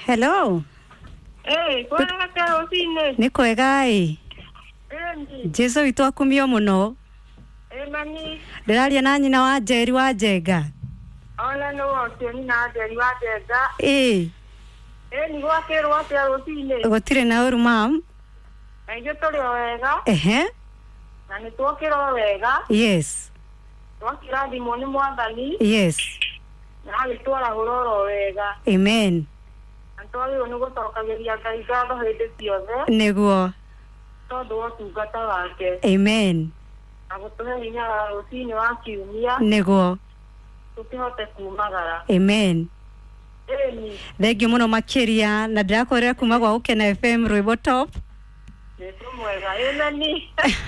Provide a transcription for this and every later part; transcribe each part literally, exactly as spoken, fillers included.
Hello. Eh, kwa kaka usine. Ni kwega ĩ. Endi. Jesu witũ akumio mũno. Eh mani. Ndĩraria na nyina wa Njeri wa Njenga. Ona no wotio ni na Njeri wa Njenga. Ĩ. Eh ni gwakĩrwo atĩa usine. Gũtirĩ na ũru mam. Na ithuĩ tũrĩ wega. Ehe. Na nĩ twokĩrwo wega. Yes. Twakĩrathimwo nĩ Mwathani. Yes. Na agĩtwara ũroro wega. Amen. Na twagĩrĩirwo nĩ gũcokagĩria Ngai ngatho hĩndĩ ciothe. Nĩguo. Tondũ wa ũtungata wake. Amen. Na gũtũhe hinya wa rũciinĩ wa kiumia. Nĩguo. Tũkĩhote kumagara. Amen. Ĩni. Thengiũ mũno makĩria na ndĩrakwĩrĩra kuma gwa Gũkena F M Rwĩmbo Top. Nĩtũ mwega. Ameni.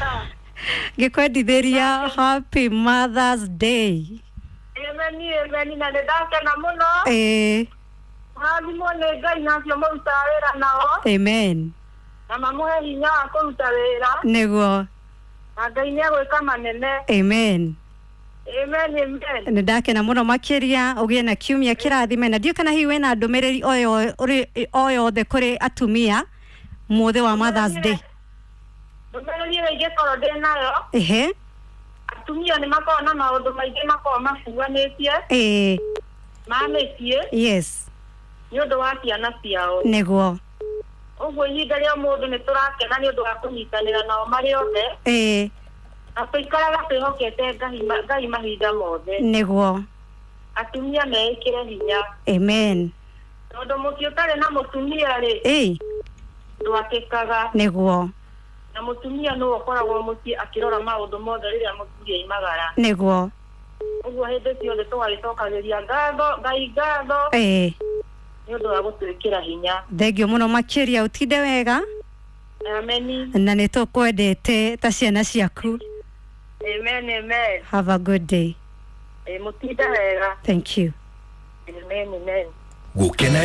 Ngĩkwendithĩria Happy Mother's Day. Ameni, ameni na ndakena mũno. Ĩĩ. Hathimwo nĩ Ngai na acio marutaga wĩra nao. Amen. Na mamũhe hinya wa kũruta wĩra. Nĩguo. Na Ngai nĩegwĩka manene. Amen. Amen, amen. Nĩ ndakena mũno makĩria ũgĩe na kiumia kĩrathime na ndiũ kana hihi wĩna ndũmĩrĩri o yothe kũrĩ atumia mũthĩ wa Mother's Day. Ndũmĩrĩri ĩrĩa ingĩkorwo ndĩ nayo. Ehe. Atumia nĩ makoragwo na maũndũ maingĩ makoragwo makuanĩtie. Ĩĩ. Ma mĩciĩ. Yes. Nĩ ũndũ wa ciana ciao. Nĩguo. Ũguo ihinda rĩa mũndũ nĩ tũrakena nĩ ũndũ wa kũnyitanĩra nao marĩ othe. Ĩĩ. Na tũikaraga twĩhokete Ngai mahinda mothe. Nĩguo. Atumia meĩkĩre hinya. Amen. Tondũ mũciĩ ũtarĩ na mũtumia rĩ. Ĩĩ. Ndwakĩkaga. Nĩguo. Na mũtumia nĩwe ũkoragwo mũciĩ akĩrora maũndũ mothe rĩrĩa mũtumia aimagara. Nĩguo. Ũguo hĩndĩ ciothe tũgagĩcokagĩria ngatho Ngai ngatho. Ĩĩ. Nĩ ũndũ wa gũtwĩkĩra hinya. Thengiũ mũno makĩria ũtinde wega. Ameni. Na nĩ tũkwendete ta ciana ciaku. Amen, amen. Have a good day. Mũtinde wega. Thank you. Amen, amen. Gũkena